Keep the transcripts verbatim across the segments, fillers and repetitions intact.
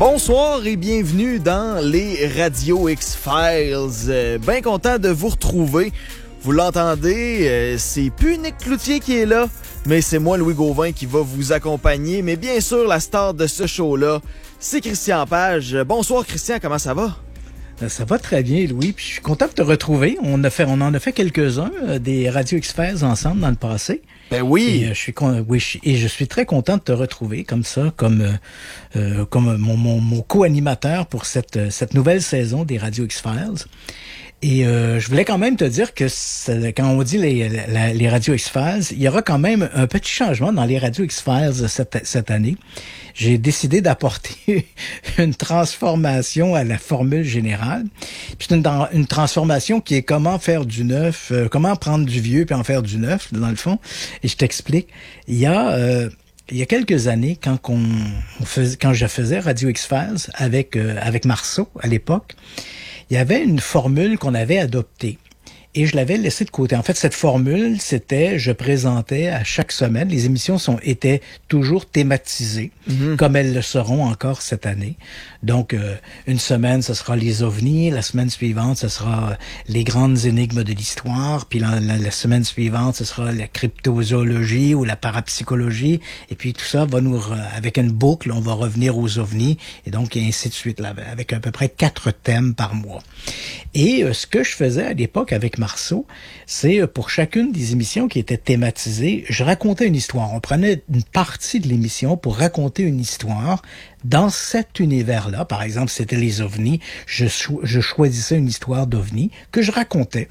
Bonsoir et bienvenue dans les Radio X-Files. Euh, bien content de vous retrouver. Vous l'entendez, euh, c'est plus Nick Cloutier qui est là, mais c'est moi, Louis Gauvin, qui va vous accompagner. Mais bien sûr, la star de ce show-là, c'est Christian Page. Bonsoir Christian, comment ça va? Ça va très bien, Louis. Puis je suis content de te retrouver. On a fait, on en a fait quelques-uns euh, des Radio X-Files ensemble dans le passé. Ben oui. Et, euh, je suis con... oui, je... et je suis très content de te retrouver comme ça, comme euh, euh, comme mon, mon, mon co-animateur pour cette cette nouvelle saison des Radio X-Files. Et euh, je voulais quand même te dire que quand on dit les, les, les Radio X-Files, il y aura quand même un petit changement dans les Radio X-Files cette, cette année. J'ai décidé d'apporter une transformation à la formule générale. Puis c'est une, une transformation qui est comment faire du neuf, euh, comment prendre du vieux puis en faire du neuf, dans le fond. Et je t'explique. Il y a... Euh, Il y a quelques années, quand on, on faisait, quand je faisais Radio X-Files avec euh, avec Marceau à l'époque, il y avait une formule qu'on avait adoptée et je l'avais laissée de côté. En fait, cette formule, c'était, je présentais à chaque semaine, les émissions sont étaient toujours thématisées, mm-hmm. comme elles le seront encore cette année. Donc, euh, une semaine, ce sera les ovnis, la semaine suivante, ce sera les grandes énigmes de l'histoire, puis la, la, la semaine suivante, ce sera la cryptozoologie ou la parapsychologie, et puis tout ça va nous, avec une boucle, on va revenir aux ovnis, et donc et ainsi de suite, là, avec à peu près quatre thèmes par mois. Et euh, ce que je faisais à l'époque avec Marceau, c'est euh, pour chacune des émissions qui étaient thématisées, je racontais une histoire. On prenait une partie de l'émission pour raconter une histoire dans cet univers-là. Par exemple, c'était les ovnis. Je, cho- je choisissais une histoire d'ovnis que je racontais.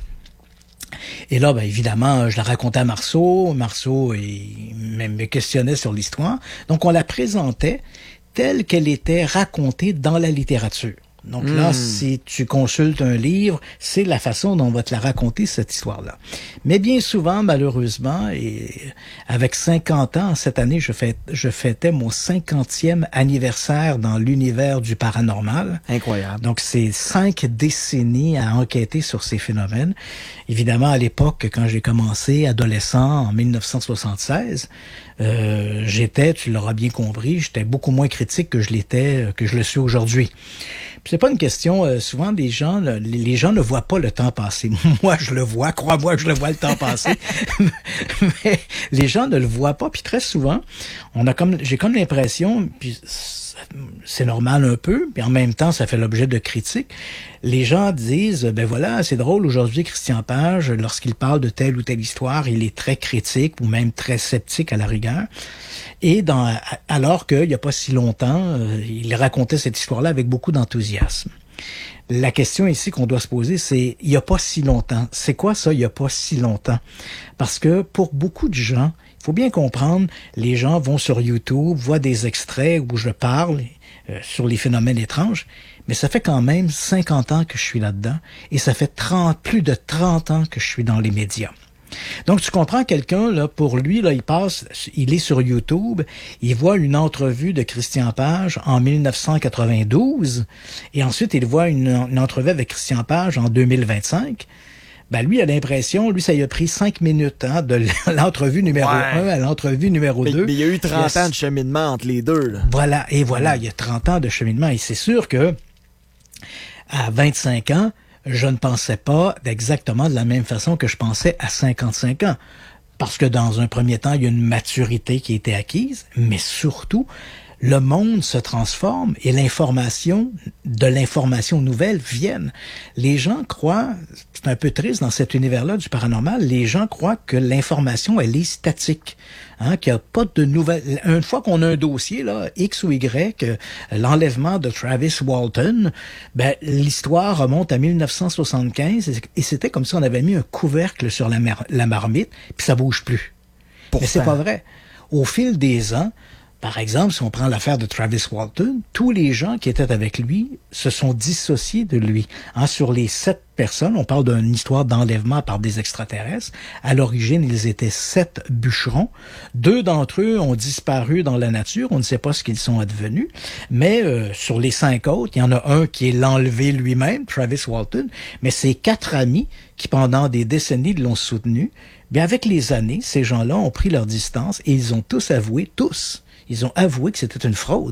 Et là, ben, évidemment, je la racontais à Marceau. Marceau il me questionnait sur l'histoire. Donc, on la présentait telle qu'elle était racontée dans la littérature. Donc là, mmh. si tu consultes un livre, c'est la façon dont on va te la raconter, cette histoire-là. Mais bien souvent, malheureusement, et avec cinquante ans, cette année, je, fête, je fêtais mon cinquantième anniversaire dans l'univers du paranormal. Incroyable. Donc, c'est cinq décennies à enquêter sur ces phénomènes. Évidemment, à l'époque, quand j'ai commencé, adolescent, en mille neuf cent soixante-seize, euh, j'étais, tu l'auras bien compris, j'étais beaucoup moins critique que je l'étais, que je le suis aujourd'hui. Puis c'est pas une question, euh, souvent des gens, les, les gens ne voient pas le temps passer. Moi, je le vois, crois-moi, je le vois le temps passer. Mais les gens ne le voient pas. Puis très souvent, on a comme, j'ai comme l'impression, puis c'est normal un peu, puis en même temps, ça fait l'objet de critiques. Les gens disent, ben voilà, c'est drôle, aujourd'hui, Christian Page, lorsqu'il parle de telle ou telle histoire, il est très critique ou même très sceptique à la rigueur. Et dans, alors qu'il n'y a pas si longtemps, euh, il racontait cette histoire-là avec beaucoup d'enthousiasme. La question ici qu'on doit se poser, c'est il n'y a pas si longtemps. C'est quoi ça, il n'y a pas si longtemps? Parce que pour beaucoup de gens, il faut bien comprendre, les gens vont sur YouTube, voient des extraits où je parle euh, sur les phénomènes étranges, mais ça fait quand même cinquante ans que je suis là-dedans et ça fait trente, plus de trente ans que je suis dans les médias. Donc, tu comprends, quelqu'un, là, pour lui, là, il passe, il est sur YouTube, il voit une entrevue de Christian Page en mille neuf cent quatre-vingt-douze, et ensuite, il voit une, une entrevue avec Christian Page en deux mille vingt-cinq. Ben, lui, il a l'impression, lui, ça lui a pris cinq minutes, hein, de l'entrevue numéro ouais. un à l'entrevue numéro deux. Mais il y a eu trente ans de cheminement entre les deux, là. Voilà, et voilà, il y a trente ans de cheminement, et c'est sûr que, à vingt-cinq ans, je ne pensais pas exactement de la même façon que je pensais à cinquante-cinq ans. Parce que dans un premier temps, il y a une maturité qui a été acquise, mais surtout, le monde se transforme et l'information, de l'information nouvelle viennent. Les gens croient, c'est un peu triste dans cet univers-là du paranormal, les gens croient que l'information, elle est statique. Hein, qu'il n'y a pas de nouvelles. Une fois qu'on a un dossier, là, X ou Y, euh, l'enlèvement de Travis Walton, ben, l'histoire remonte à mille neuf cent soixante-quinze et, et c'était comme si on avait mis un couvercle sur la, mar- la marmite, puis ça bouge plus. Pourtant. Mais c'est pas vrai. Au fil des ans, par exemple, si on prend l'affaire de Travis Walton, tous les gens qui étaient avec lui se sont dissociés de lui. Hein, sur les sept personnes, on parle d'une histoire d'enlèvement par des extraterrestres. À l'origine, ils étaient sept bûcherons. Deux d'entre eux ont disparu dans la nature. On ne sait pas ce qu'ils sont advenus. Mais euh, sur les cinq autres, il y en a un qui est l'enlevé lui-même, Travis Walton. Mais c'est quatre amis qui, pendant des décennies, l'ont soutenu. Bien, avec les années, ces gens-là ont pris leur distance et ils ont tous avoué, tous, ils ont avoué que c'était une fraude.